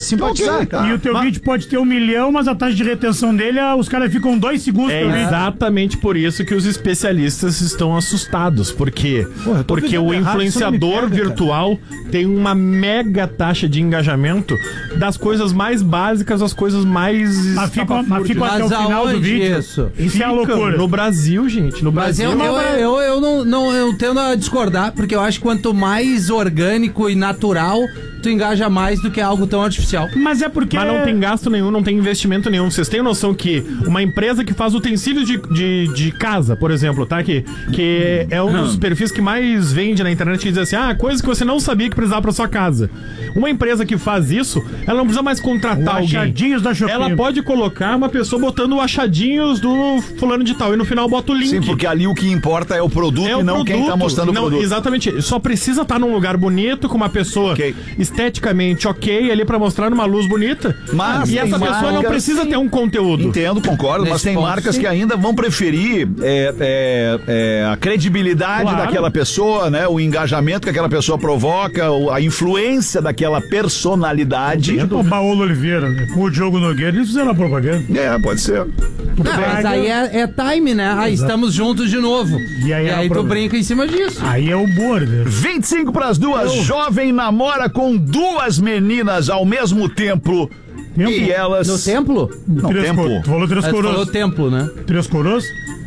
simpatizar. E o teu vídeo pode ter 1 milhão, mas a taxa de retenção dele, os caras ficam 2 segundos. É exatamente por isso que os especialistas estão assustados. Por quê? Porque o influenciador virtual tem uma mega taxa de engajamento das coisas mais básicas às coisas mais... Mas fica até o final do vídeo. Isso é a loucura. No Brasil, gente. No Brasil. Eu não tendo a discordar, porque eu acho que quanto mais orgânico e natural, tu engaja mais do que algo tão artificial. Mas é porque... Mas não tem gasto nenhum, não tem investimento nenhum. Vocês têm noção que uma empresa que faz utensílios de casa, por exemplo, tá? Que é um dos perfis que mais vende na internet e diz assim, coisa que você não sabia que precisava pra sua casa. Uma empresa que faz isso, ela não precisa mais contratar alguém. Achadinhos da Shopee. Ela pode colocar uma pessoa botando o achadinhos do fulano de tal e no final bota o link. Sim, porque ali o que importa é o produto e não quem tá mostrando o produto. Exatamente. Só precisa estar num lugar bonito, com uma pessoa esteticamente ok ali pra mostrar numa luz bonita. Mas e essa pessoa não precisa ter um conteúdo. Entendo, concordo, mas tem marcas que ainda vão preferir a credibilidade daquela pessoa, né? O engajamento que aquela pessoa provoca, a influência daquela personalidade. Tipo o Baolo Oliveira, né? Com o Diogo Nogueira, eles fizeram a propaganda. Pode ser. Mas aí é time, né? Estamos juntos de novo. E aí tu brinca em cima disso. Aí é o humor, né? 25 para as 2, jovem namora com 2 meninas ao mesmo tempo. E elas... No templo? Não, tempo. Tu falou 3 coroas. Tu falou templo, né? 3 coroas?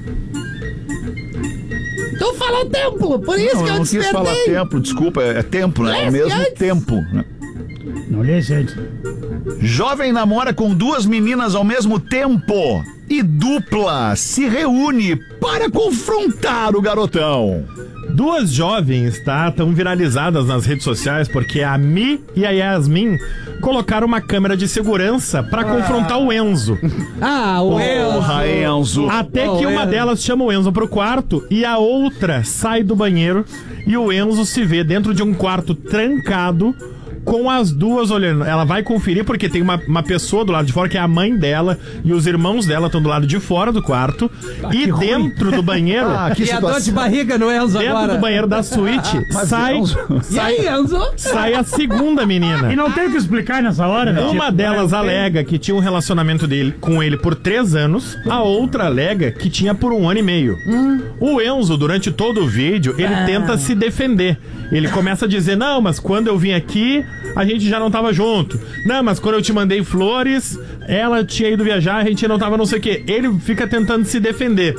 Tu falou templo, por isso que eu não quis falar templo, desculpa, é tempo, né? É o mesmo tempo, né? Não lê, gente. Jovem namora com 2 meninas ao mesmo tempo e dupla se reúne para confrontar o garotão. 2 jovens, estão viralizadas nas redes sociais porque a Mi e a Yasmin colocaram uma câmera de segurança pra confrontar o Enzo. O Enzo. Até que uma delas chama o Enzo pro quarto e a outra sai do banheiro e o Enzo se vê dentro de um quarto trancado com as duas olhando. Ela vai conferir porque tem uma pessoa do lado de fora que é a mãe dela e os irmãos dela estão do lado de fora do quarto e dentro do banheiro e a dor de barriga no Enzo dentro agora. Do banheiro da suíte sai Enzo? Sai a segunda menina. E não tem o que explicar nessa hora, né? Uma delas alega que tinha um relacionamento com ele por 3 anos, a outra alega que tinha por 1 ano e meio. O Enzo, durante todo o vídeo, ele tenta se defender. Ele começa a dizer, não, mas quando eu vim aqui, a gente já não tava junto. Não, mas quando eu te mandei flores, ela tinha ido viajar, a gente não tava não sei o quê. Ele fica tentando se defender.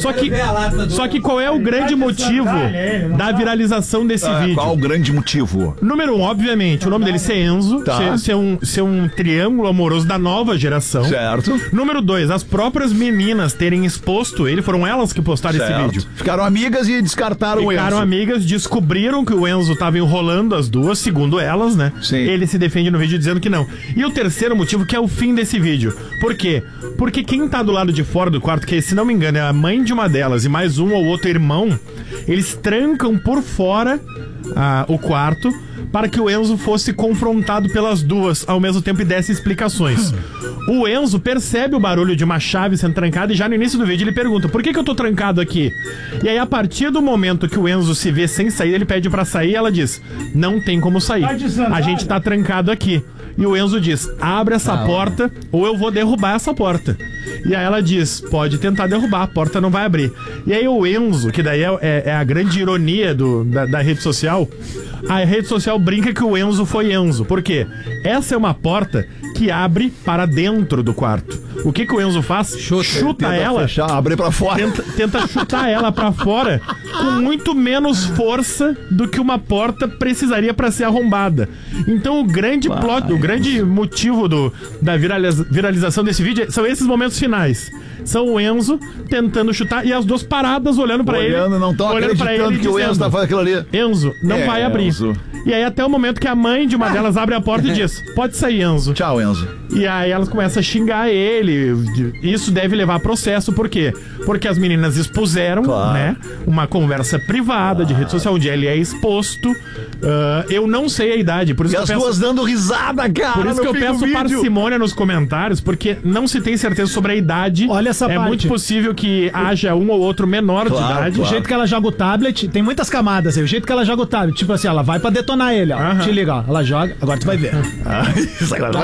Só que qual é o grande motivo da viralização desse vídeo? Qual o grande motivo? Número 1, obviamente, o nome dele ser Enzo, ser um triângulo amoroso da nova geração. Certo. Número 2, as próprias meninas terem exposto ele, foram elas que postaram esse vídeo. Ficaram amigas e descartaram o Enzo. Ficaram amigas, descobriram que o Enzo tava enrolando as duas, segundo elas, né? Sim. Ele se defende no vídeo dizendo que não. E o terceiro motivo, que é o fim desse vídeo. Por quê? Porque quem tá do lado de fora do quarto, que se não me engano é a mãe de uma delas e mais um ou outro irmão, eles trancam por fora o quarto para que o Enzo fosse confrontado pelas duas ao mesmo tempo e desse explicações. O Enzo percebe o barulho de uma chave sendo trancada e já no início do vídeo ele pergunta, por que eu tô trancado aqui? E aí a partir do momento que o Enzo se vê sem sair, ele pede pra sair e ela diz, não tem como sair, a gente tá trancado aqui. E o Enzo diz, abre essa porta ou eu vou derrubar essa porta. E aí ela diz, pode tentar derrubar, a porta não vai abrir. E aí o Enzo, que daí é a grande ironia da rede social, a rede social brinca que o Enzo foi Enzo. Por quê? Essa é uma porta que abre para dentro do quarto. O que o Enzo faz? Chuta ela. Fechar, abre pra fora. Tenta chutar ela pra fora com muito menos força do que uma porta precisaria para ser arrombada. Então o grande o grande motivo da viralização desse vídeo são esses momentos finais. São o Enzo tentando chutar e as duas paradas olhando pra ele. Não estão acreditando que o Enzo tá fazendo aquilo ali. Enzo, não vai abrir. Enzo. E aí até o momento que a mãe de uma delas abre a porta e diz, pode sair, Enzo. Tchau, Enzo. E aí elas começam a xingar ele. Isso deve levar a processo, por quê? Porque as meninas expuseram, né, uma conversa privada de rede social onde ele é exposto. Eu não sei a idade, por isso e que as duas dando risada, cara. Por isso que eu peço parcimônia nos comentários, porque não se tem certeza sobre a idade. Olha essa parte. Muito possível que haja um ou outro menor de idade. O jeito que ela joga o tablet, tem muitas camadas aí. O jeito que ela joga o tablet, tipo assim, ela vai pra detonar ele, ó. Te liga, ó. Ela joga, agora tu vai ver. Isso agora